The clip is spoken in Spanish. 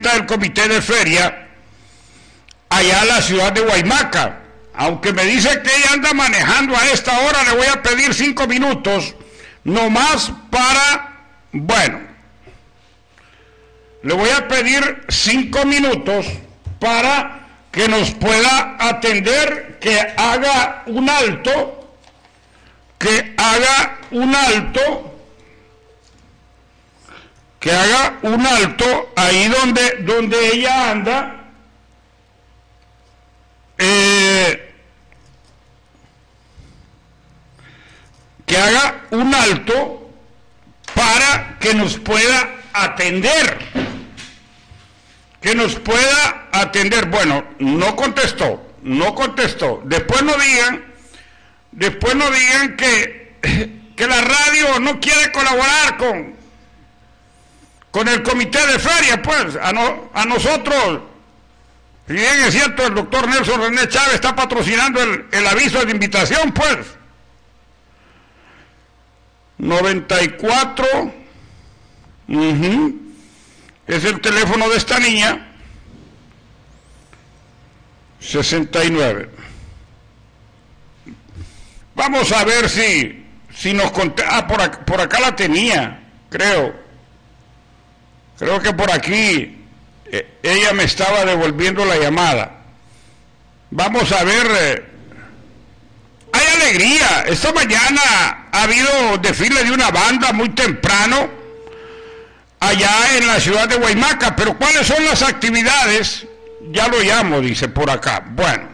del comité de feria allá en la ciudad de Guaymaca. Aunque me dice que ella anda manejando a esta hora, le voy a pedir 5 minutos nomás para, le voy a pedir 5 minutos para que nos pueda atender, que haga un alto, ahí donde ella anda, que haga un alto para que nos pueda atender, Bueno, no contestó, después no digan que la radio no quiere colaborar con el comité de feria, pues, a nosotros. Si bien es cierto, el doctor Nelson René Chávez está patrocinando el aviso de invitación, pues. 94, es el teléfono de esta niña, 69. Vamos a ver si nos contesta. Por acá la tenía, creo que por aquí ella me estaba devolviendo la llamada. Vamos a ver. Hay alegría. Esta mañana ha habido desfile de una banda muy temprano allá en la ciudad de Guaymaca, pero ¿cuáles son las actividades? Ya lo llamo, dice por acá. Bueno,